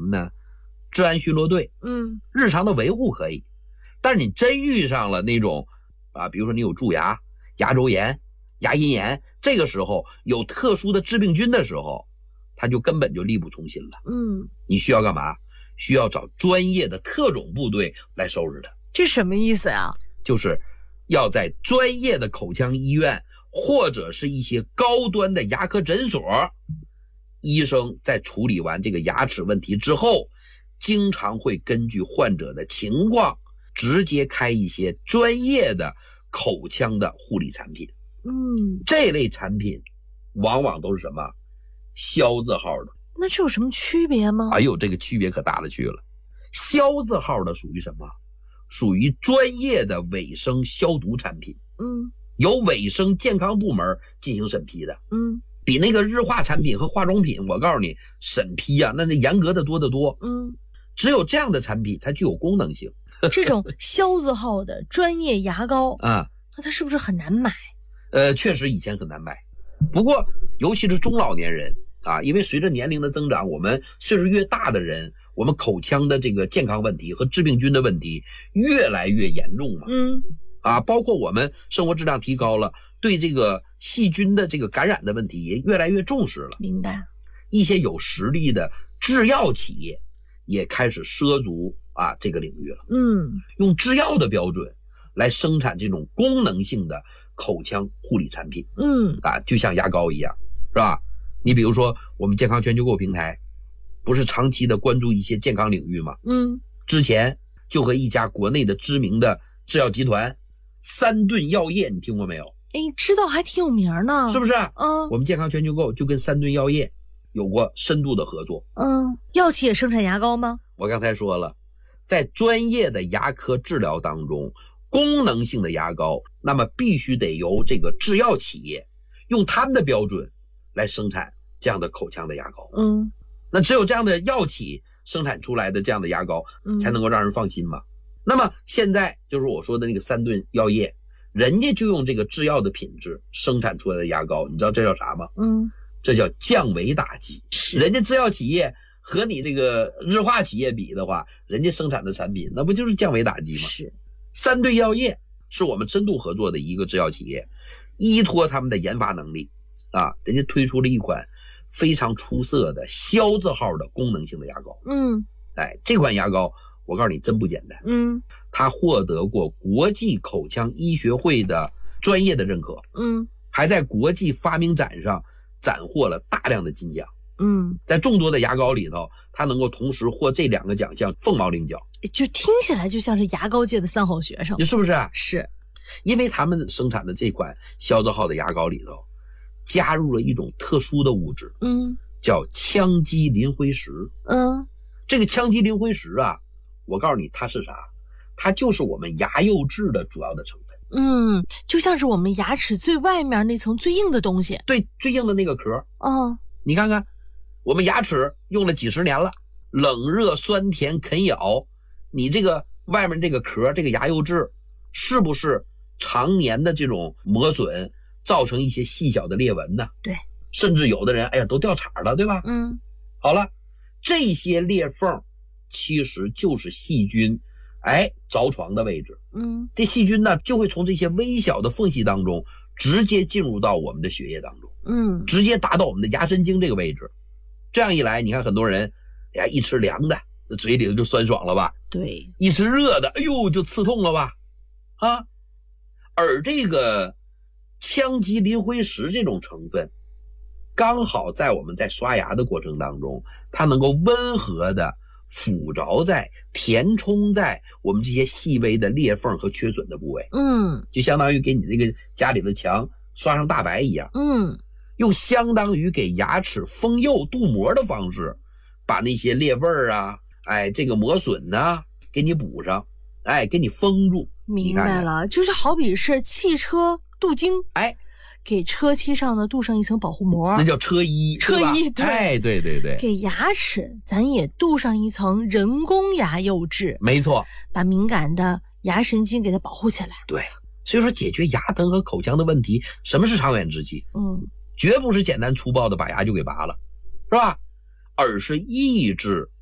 么呢？治安巡逻队，日常的维护可以，但是你真遇上了那种比如说你有蛀牙、牙周炎、牙龈炎，这个时候有特殊的致病菌的时候，它就根本就力不从心了。你需要干嘛？需要找专业的特种部队来收拾它。 这什么意思啊？ 就是要在专业的口腔医院或者是一些高端的牙科诊所，医生在处理完这个牙齿问题之后，经常会根据患者的情况直接开一些专业的口腔的护理产品。这类产品往往都是什么？肖字号的。 那这有什么区别吗？ 哎呦，这个区别可大了去了。肖字号的属于什么？属于专业的卫生消毒产品。由卫生健康部门进行审批的。比那个日化产品和化妆品，我告诉你，审批啊，那严格的多得多。只有这样的产品才具有功能性。 这种肖字号的专业牙膏那它是不是很难买？ 确实以前很难买。不过尤其是中老年人因为随着年龄的增长，我们岁数越大的人，我们口腔的这个健康问题和致病菌的问题越来越严重嘛。包括我们生活质量提高了，对这个细菌的这个感染的问题也越来越重视了。 明白。 一些有实力的制药企业也开始涉足这个领域了。用制药的标准来生产这种功能性的口腔护理产品。就像牙膏一样，是吧？你比如说我们健康全球购平台不是长期的关注一些健康领域吗？之前就和一家国内的知名的制药集团三顿药业，你听过没有？ 知道，还挺有名呢， 是不是？我们健康全球购就跟三顿药业有过深度的合作。 药企也生产牙膏吗？ 我刚才说了，在专业的牙科治疗当中，功能性的牙膏那么必须得由这个制药企业用他们的标准来生产这样的口腔的牙膏。那只有这样的药企生产出来的这样的牙膏才能够让人放心嘛。那么现在就是我说的那个三顿药业，人家就用这个制药的品质生产出来的牙膏，你知道这叫啥吗？这叫降维打击。人家制药企业和你这个日化企业比的话，人家生产的产品那不就是降维打击吗？ 是。 三顿药业是我们深度合作的一个制药企业，依托他们的研发能力人家推出了一款非常出色的肖字号的功能性的牙膏。这款牙膏我告诉你真不简单。它获得过国际口腔医学会的专业的认可。还在国际发明展上斩获了大量的金奖。在众多的牙膏里头，它能够同时获这两个奖项，凤毛麟角。 就听起来就像是牙膏界的三好学生， 是不是？ 是。 因为他们生产的这款肖字号的牙膏里头加入了一种特殊的物质，叫羟基磷灰石。这个羟基磷灰石我告诉你它是啥？它就是我们牙釉质的主要的成分。 就像是我们牙齿最外面那层最硬的东西。 对，最硬的那个壳。你看看我们牙齿用了几十年了，冷热酸甜啃咬，你这个外面这个壳，这个牙釉质是不是常年的这种磨损造成一些细小的裂纹呢？ 对， 甚至有的人都掉茬了，对吧？好了，这些裂缝其实就是细菌着床的位置。这细菌呢就会从这些微小的缝隙当中直接进入到我们的血液当中，直接达到我们的牙神经这个位置。这样一来，你看很多人一吃凉的嘴里就酸爽了吧？ 对， 一吃热的就刺痛了吧？而这个羟基磷灰石这种成分刚好在我们在刷牙的过程当中，它能够温和的附着在填充在我们这些细微的裂缝和缺损的部位。就相当于给你这个家里的墙刷上大白一样。用相当于给牙齿封釉镀膜的方式，把那些裂纹这个磨损给你补上，给你封住。 明白了，就是好比是汽车镀金，给车漆上的镀上一层保护膜， 那叫车衣。 车衣，对， 对对对。 给牙齿咱也镀上一层人工牙釉质， 没错， 把敏感的牙神经给它保护起来。 对，所以说解决牙疼和口腔的问题，什么是长远之计？绝不是简单粗暴的把牙就给拔了，是吧？而是抑制